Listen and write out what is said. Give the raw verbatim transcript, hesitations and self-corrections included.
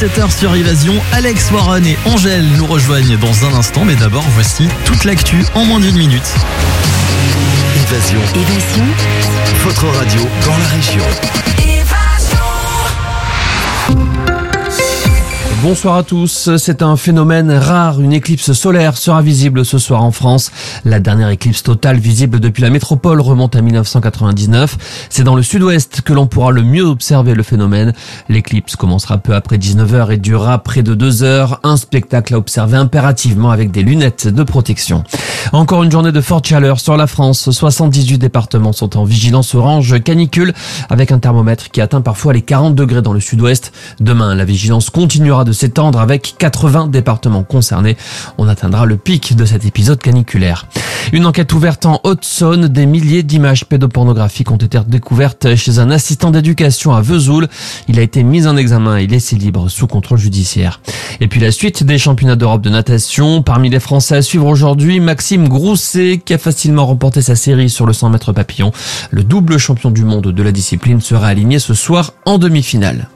dix-sept heures sur Évasion. Alex Warren et Angèle nous rejoignent dans un instant, mais d'abord voici toute l'actu en moins d'une minute. Évasion. Évasion. Votre radio dans la région. Bonsoir à tous, c'est un phénomène rare, une éclipse solaire sera visible ce soir en France. La dernière éclipse totale visible depuis la métropole remonte à dix-neuf cent quatre-vingt-dix-neuf. C'est dans le sud-ouest que l'on pourra le mieux observer le phénomène. L'éclipse commencera peu après dix-neuf heures et durera près de deux heures. Un spectacle à observer impérativement avec des lunettes de protection. Encore une journée de forte chaleur sur la France. soixante-dix-huit départements sont en vigilance orange canicule avec un thermomètre qui atteint parfois les quarante degrés dans le sud-ouest. Demain, la vigilance continuera de s'étendre avec quatre-vingts départements concernés. On atteindra le pic de cet épisode caniculaire. Une enquête ouverte en Haute-Saône. Des milliers d'images pédopornographiques ont été découvertes chez un assistant d'éducation à Vesoul. Il a été mis en examen et laissé libre sous contrôle judiciaire. Et puis la suite des championnats d'Europe de natation. Parmi les Français à suivre aujourd'hui, Maxime Grousset qui a facilement remporté sa série sur le cent mètres papillon. Le double champion du monde de la discipline sera aligné ce soir en demi-finale.